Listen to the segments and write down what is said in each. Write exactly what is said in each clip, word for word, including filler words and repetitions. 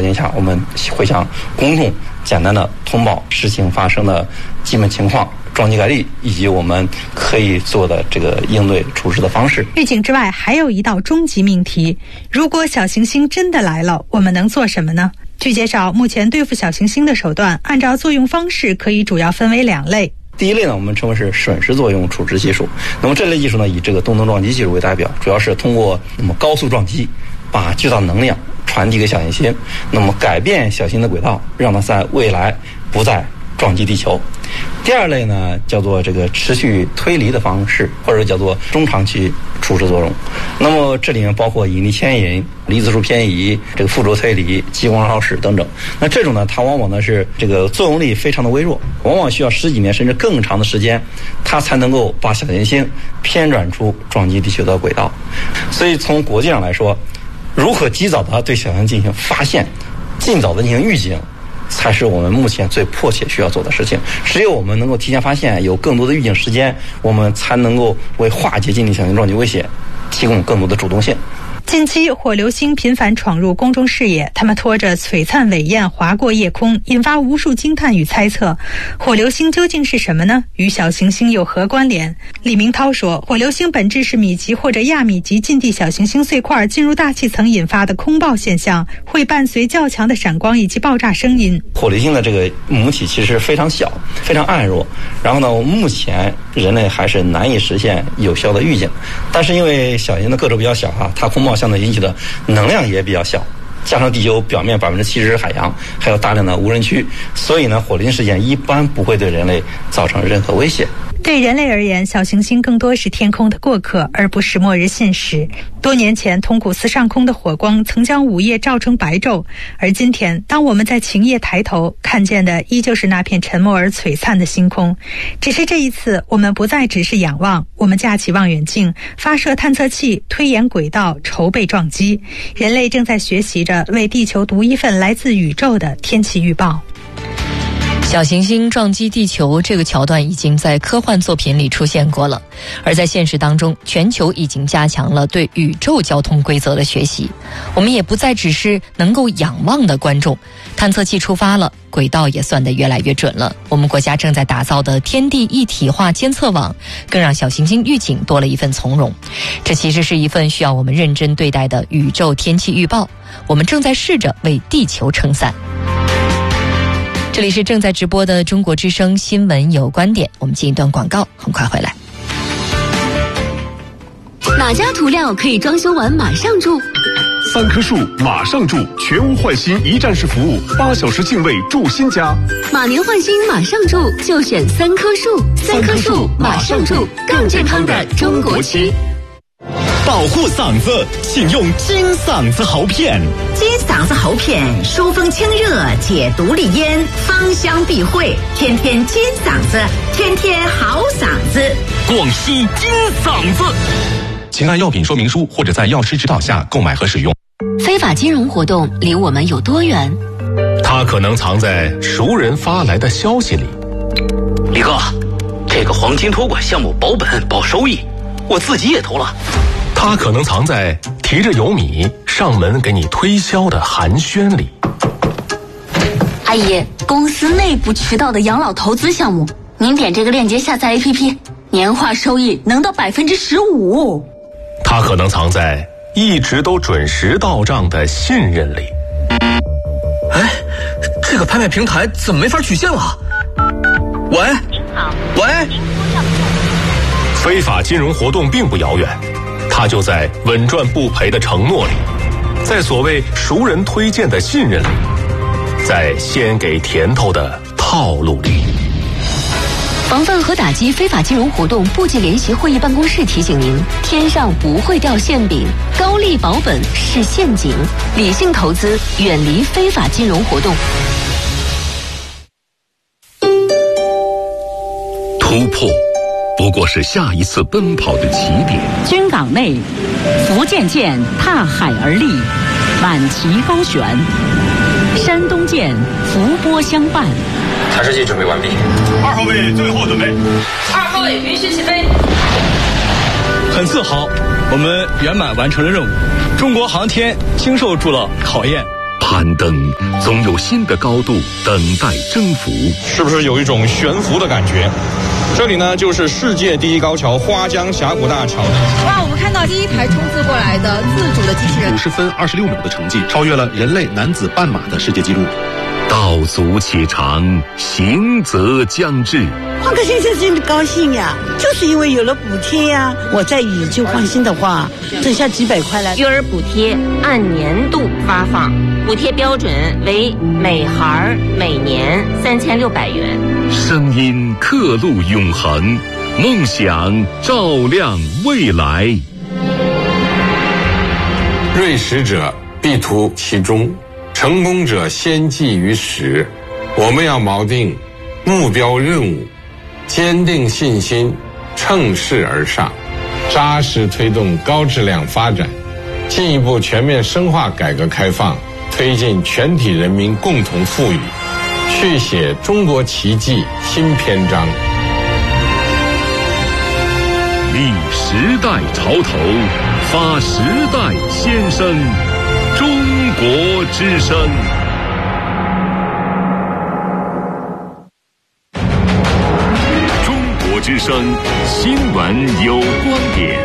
境下，我们会向公众简单的通报事情发生的基本情况、撞击概率以及我们可以做的这个应对处置的方式。 预警之外，还有一道终极命题：如果小行星真的来了，我们能做什么呢？据介绍，目前对付小行星的手段，按照作用方式可以主要分为两类。 第一类呢，我们称为是瞬时作用处置技术。那么这类技术呢，以这个动能撞击技术为代表，主要是通过那么高速撞击，把巨大能量传递给小行星，那么改变小行星的轨道，让它在未来不再撞击地球。第二类呢，叫做这个持续推离的方式，或者叫做中长期处置作用。那么这里面包括引力牵引、离子束偏移、这个附着推离、激光绕矢等等。那这种呢，它往往呢是这个作用力非常的微弱，往往需要十几年甚至更长的时间，它才能够把小行星偏转出撞击地球的轨道。所以从国际上来说，如何及早的对小行星进行发现，尽早的进行预警，才是我们目前最迫切需要做的事情。只有我们能够提前发现，有更多的预警时间，我们才能够为化解近地小行星撞击威胁提供更多的主动性。 近期火流星频繁闯入公众视野，它们拖着璀璨伟焰划过夜空，引发无数惊叹与猜测。火流星究竟是什么呢？与小行星有何关联？李明涛说，火流星本质是米级或者亚米级近地小行星碎块进入大气层引发的空爆现象，会伴随较强的闪光以及爆炸声音。 火流星的这个母体其实非常小，非常暗弱，然后呢，目前人类还是难以实现有效的预警。但是因为小行星的个头比较小啊，它空爆相对引起的能量也比较小，加上地球表面百分之七十是海洋，还有大量的无人区，所以呢，火流星事件一般不会对人类造成任何威胁。 对人类而言，小行星更多是天空的过客，而不是末日信使。多年前，通古斯上空的火光曾将午夜照成白昼，而今天，当我们在晴夜抬头，看见的依旧是那片沉默而璀璨的星空。只是这一次，我们不再只是仰望，我们架起望远镜，发射探测器，推演轨道，筹备撞击。人类正在学习着为地球读一份来自宇宙的天气预报。 小行星撞击地球这个桥段已经在科幻作品里出现过了，而在现实当中，全球已经加强了对宇宙交通规则的学习。我们也不再只是能够仰望的观众，探测器出发了，轨道也算得越来越准了。我们国家正在打造的天地一体化监测网，更让小行星预警多了一份从容。这其实是一份需要我们认真对待的宇宙天气预报，我们正在试着为地球撑伞。这里是正在直播的中国之声新闻有观点，我们进一段广告，很快回来。 哪家涂料可以装修完马上住？ 三棵树马上住，全屋换新一站式服务，八小时净位住新家。 马年换新马上住，就选三棵树。三棵树马上住，更健康的中国区。 保护嗓子，请用金嗓子喉片。 金嗓子喉片疏风清热，解毒利咽，芳香避秽，天天金嗓子，天天好嗓子。 广西金嗓子。请按药品说明书或者在药师指导下购买和使用。 非法金融活动离我们有多远？ 它可能藏在熟人发来的消息里。 李哥，这个黄金托管项目保本保收益，我自己也投了。 它可能藏在提着油米上门给你推销的寒暄里。 阿姨，公司内部渠道的养老投资项目，您点这个链接下载 A P P， 年化收益能到百分之十五。 它可能藏在一直都准时到账的信任里。 哎，这个拍卖平台怎么没法取现了？喂， 您好， 喂， 非法金融活动并不遥远，它就在稳赚不赔的承诺里，在所谓熟人推荐的信任里，在先给甜头的套路里。 防范和打击非法金融活动部级联席会议办公室提醒您：天上不会掉馅饼，高利保本是陷阱，理性投资，远离非法金融活动。 突破不过是下一次奔跑的起点。 军港内，福建舰踏海而立，满旗高悬；山东舰伏波相伴。 查试剂准备完毕， 二号位最后准备， 二号位允许起飞。 很自豪，我们圆满完成了任务，中国航天经受住了考验。 攀登，总有新的高度等待征服。 是不是有一种悬浮的感觉？这里呢，就是世界第一高桥花江峡谷大桥。 哇，我们看到第一台冲刺过来的自主的机器人， 五十分二十六秒的成绩，超越了人类男子半马的世界纪录。 道阻且长，行则将至。 换个先生真的高兴呀，就是因为有了补贴呀。我在宇就放心的话，挣下几百块来。 育儿补贴按年度发放，补贴标准为每孩每年三千六百元。 声音刻录永恒，梦想照亮未来。 锐识者必图其中，成功者先记于始。我们要锚定目标任务，坚定信心，乘势而上，扎实推动高质量发展，进一步全面深化改革开放，推进全体人民共同富裕，续写中国奇迹新篇章。 立时代潮头，发时代先声，中国之声。中国之声新闻有观点。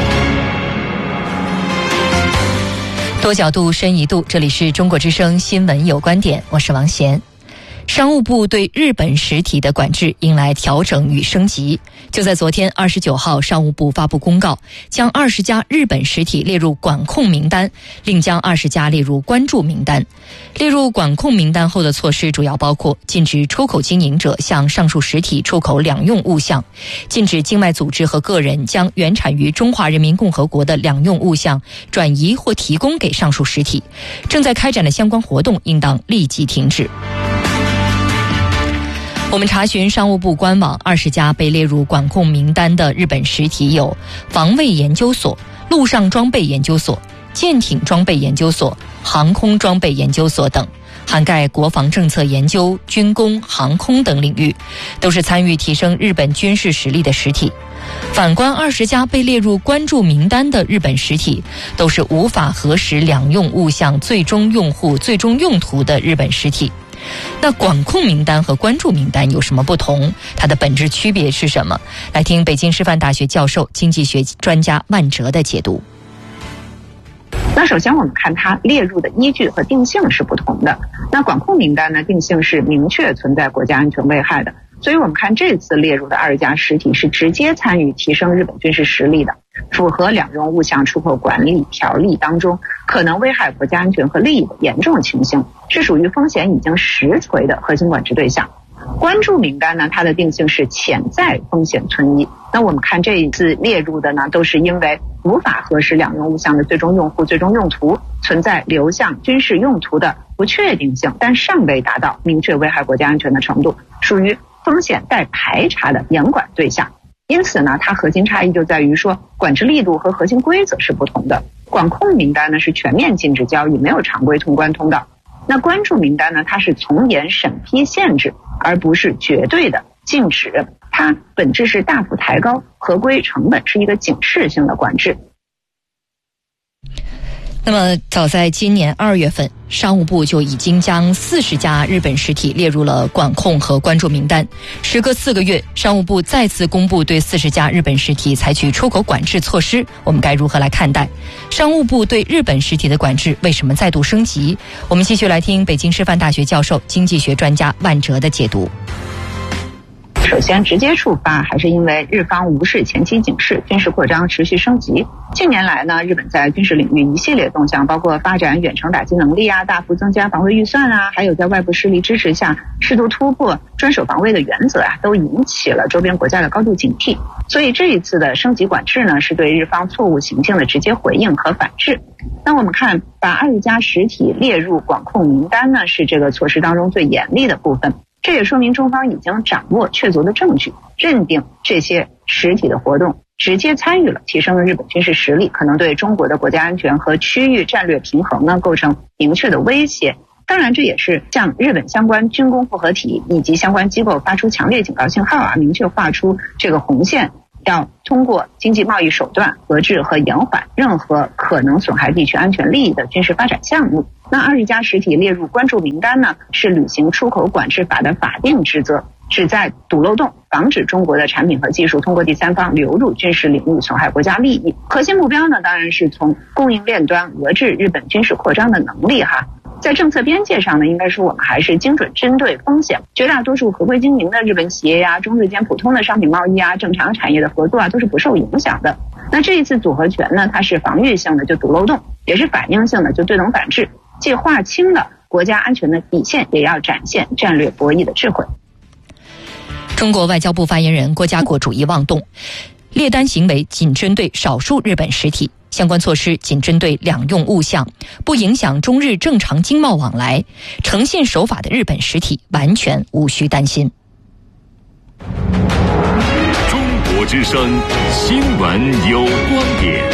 多角度，深一度，这里是中国之声新闻有观点，我是王贤。商务部对日本实体的管制迎来调整与升级。就在昨天二十九号，商务部发布公告，将二十家日本实体列入管控名单，另将二十家列入关注名单。列入管控名单后的措施主要包括禁止出口经营者向上述实体出口两用物项，禁止境外组织和个人将原产于中华人民共和国的两用物项转移或提供给上述实体，正在开展的相关活动应当立即停止。我们查询商务部官网，二十家被列入管控名单的日本实体有防卫研究所、陆上装备研究所、舰艇装备研究所、航空装备研究所等，涵盖国防政策研究、军工、航空等领域，都是参与提升日本军事实力的实体。反观二十家被列入关注名单的日本实体，都是无法核实两用物项最终用户最终用途的日本实体。那管控名单和关注名单有什么不同？它的本质区别是什么？来听北京师范大学教授、经济学专家万哲的解读。 那首先我们看它列入的依据和定性是不同的。那管控名单呢，定性是明确存在国家安全危害的，所以我们看这次列入的二十家实体是直接参与提升日本军事实力的，符合两用物项出口管理条例当中可能危害国家安全和利益的严重情形，是属于风险已经实锤的核心管制对象。关注名单呢，它的定性是潜在风险存疑。那我们看这一次列入的呢，都是因为无法核实两用物项的最终用户最终用途，存在流向军事用途的不确定性，但尚未达到明确危害国家安全的程度，属于风险待排查的严管对象。因此呢，它核心差异就在于说，管制力度和核心规则是不同的。管控名单呢是全面禁止交易，没有常规通关通道。那关注名单呢，它是从严审批限制，而不是绝对的禁止，它本质是大幅抬高合规成本，是一个警示性的管制。 那么早在今年二月份，商务部就已经将四十家日本实体列入了管控和关注名单。时隔四个月，商务部再次公布对四十家日本实体采取出口管制措施，我们该如何来看待？商务部对日本实体的管制为什么再度升级？我们继续来听北京师范大学教授、经济学专家万哲的解读。 首先直接触发还是因为日方无视前期警示，军事扩张持续升级。近年来呢，日本在军事领域一系列动向，包括发展远程打击能力啊，大幅增加防卫预算啊，还有在外部势力支持下试图突破专守防卫的原则啊，都引起了周边国家的高度警惕。所以这一次的升级管制呢，是对日方错误行径的直接回应和反制。那我们看，把二十家实体列入管控名单呢，是这个措施当中最严厉的部分。这也说明中方已经掌握确凿的证据，认定这些实体的活动直接参与了提升日本军事实力，可能对中国的国家安全和区域战略平衡呢构成明确的威胁。当然，这也是向日本相关军工复合体以及相关机构发出强烈警告信号啊，明确画出这个红线， 要通过经济贸易手段遏制和延缓任何可能损害地区安全利益的军事发展项目。那二十家实体列入关注名单呢，是履行出口管制法的法定职责，旨在堵漏洞，防止中国的产品和技术通过第三方流入军事领域，损害国家利益。核心目标呢，当然是从供应链端遏制日本军事扩张的能力哈。在政策边界上呢，应该说我们还是精准针对风险，绝大多数合规经营的日本企业呀、中日间普通的商品贸易啊、正常产业的合作啊，都是不受影响的。那这一次组合拳呢，它是防御性的，就堵漏洞，也是反应性的，就对等反制，既划清了国家安全的底线，也要展现战略博弈的智慧。 中国外交部发言人郭家国主意妄动，列单行为仅针对少数日本实体，相关措施仅针对两用物项，不影响中日正常经贸往来，诚信守法的日本实体完全无需担心。 中国之声新闻有观点。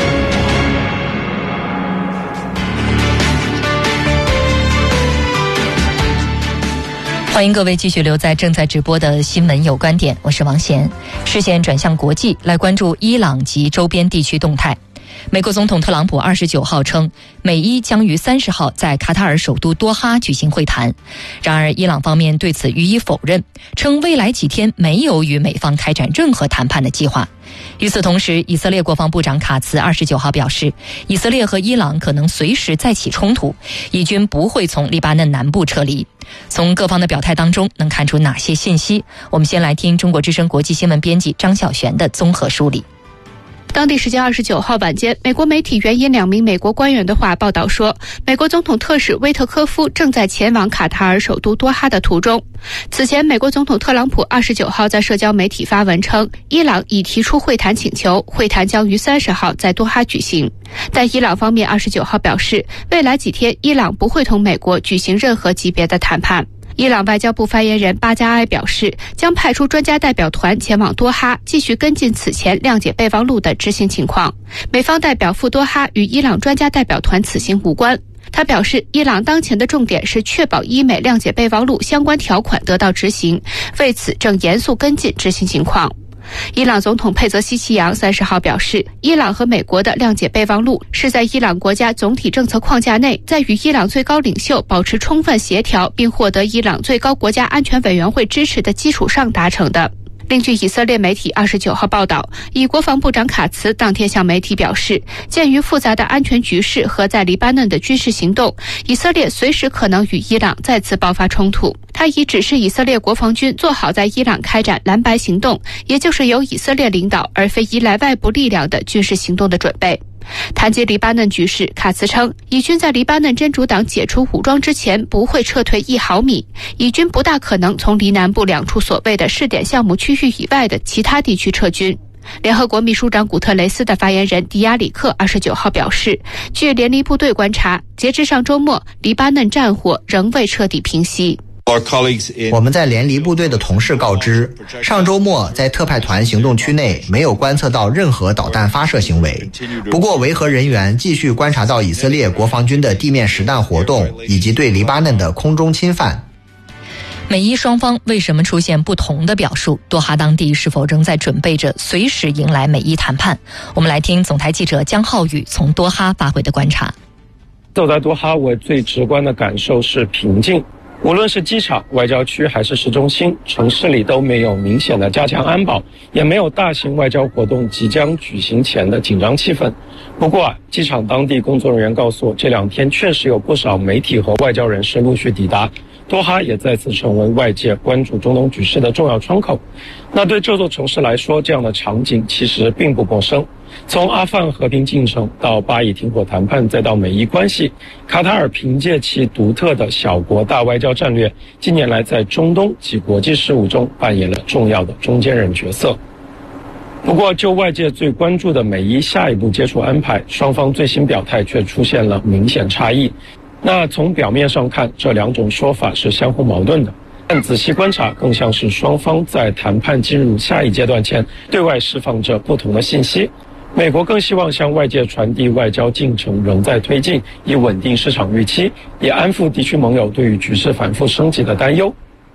欢迎各位继续留在正在直播的新闻有观点，我是王贤。视线转向国际，来关注伊朗及周边地区动态。美国总统特朗普二十九号称，美伊将于三十号在卡塔尔首都多哈举行会谈。然而，伊朗方面对此予以否认，称未来几天没有与美方开展任何谈判的计划。与此同时，以色列国防部长卡茨二十九号表示，以色列和伊朗可能随时再起冲突，以军不会从黎巴嫩南部撤离。从各方的表态当中能看出哪些信息？我们先来听中国之声国际新闻编辑张晓璇的综合梳理。 当地时间二十九号晚间，美国媒体援引两名美国官员的话报道说，美国总统特使威特科夫正在前往卡塔尔首都多哈的途中。此前，美国总统特朗普二十九号在社交媒体发文称，伊朗已提出会谈请求，会谈将于三十号在多哈举行。但伊朗方面二十九号表示，未来几天伊朗不会同美国举行任何级别的谈判。伊朗外交部发言人巴加埃表示，将派出专家代表团前往多哈，继续跟进此前谅解备忘录的执行情况。美方代表赴多哈与伊朗专家代表团此行无关。他表示，伊朗当前的重点是确保伊美谅解备忘录相关条款得到执行，为此正严肃跟进执行情况。伊朗总统佩泽希奇扬三十号表示，伊朗和美国的谅解备忘录是在伊朗国家总体政策框架内，在与伊朗最高领袖保持充分协调并获得伊朗最高国家安全委员会支持的基础上达成的。另据以色列媒体二十九号报道，以国防部长卡茨当天向媒体表示，鉴于复杂的安全局势和在黎巴嫩的军事行动，以色列随时可能与伊朗再次爆发冲突。他已指示以色列国防军做好在伊朗开展蓝白行动，也就是由以色列领导而非依赖外部力量的军事行动的准备。谈及黎巴嫩局势，卡茨称，以军在黎巴嫩真主党解除武装之前不会撤退一毫米，以军不大可能从黎南部两处所谓的试点项目区域以外的其他地区撤军。联合国秘书长古特雷斯的发言人迪亚里克二十九号表示，据联黎部队观察，截至上周末，黎巴嫩战火仍未彻底平息。 我们在联黎部队的同事告知，上周末在特派团行动区内没有观测到任何导弹发射行为。不过，维和人员继续观察到以色列国防军的地面实弹活动以及对黎巴嫩的空中侵犯。 美伊双方为什么出现不同的表述？多哈当地是否仍在准备着随时迎来美伊谈判？我们来听总台记者江浩宇从多哈发回的观察。 走在多哈，我最直观的感受是平静。无论是机场、外交区还是市中心，城市里都没有明显的加强安保，也没有大型外交活动即将举行前的紧张气氛。不过啊，机场当地工作人员告诉我，这两天确实有不少媒体和外交人士陆续抵达，多哈也再次成为外界关注中东局势的重要窗口。那对这座城市来说，这样的场景其实并不陌生。从阿富汗和平进程到巴以停火谈判，再到美伊关系，卡塔尔凭借其独特的小国大外交战略，近年来在中东及国际事务中扮演了重要的中间人角色。不过，就外界最关注的美伊下一步接触安排，双方最新表态却出现了明显差异。那从表面上看，这两种说法是相互矛盾的，但仔细观察，更像是双方在谈判进入下一阶段前，对外释放着不同的信息。美国更希望向外界传递外交进程仍在推进，以稳定市场预期，也安抚地区盟友对于局势反复升级的担忧。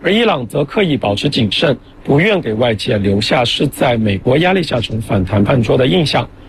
而伊朗则刻意保持谨慎，不愿给外界留下是在美国压力下重返谈判桌的印象。